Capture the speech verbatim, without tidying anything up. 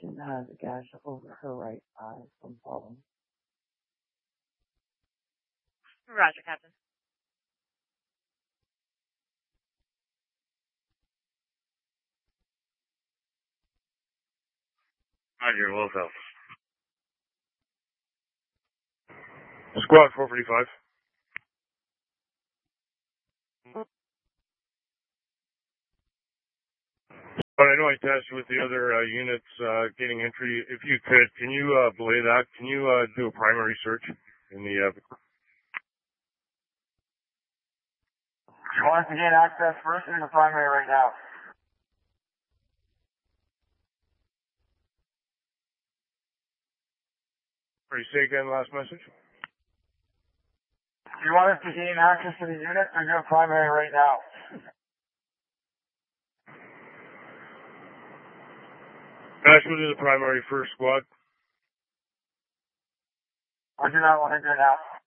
patient has a gash over her right eye from falling. Roger, Captain. Roger, Wolf Alpha. Squad four forty-five. But I know I tested with the other uh, units uh, getting entry. If you could, can you uh, belay that? Can you uh, do a primary search in the... Uh... You want us to gain access first in the primary right now? Sorry, say again, last message? Do you want us to gain access to the unit or do a primary right now? Dash, we'll do the primary first, squad. I'll do that one hundred now.